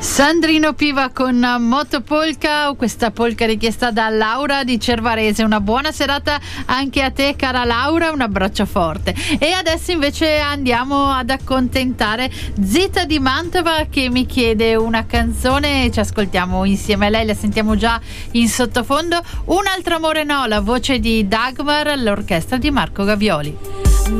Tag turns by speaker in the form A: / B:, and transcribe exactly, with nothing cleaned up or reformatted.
A: Sandrino Piva con Motopolka, questa polka richiesta da Laura di Cervarese. Una buona serata anche a te, cara Laura, un abbraccio forte. E adesso invece andiamo ad accontentare Zita di Mantova, che mi chiede una canzone, ci ascoltiamo insieme a lei, la sentiamo già in sottofondo. Un altro amore no, la voce di Dagmar, l'orchestra di Marco Gavioli.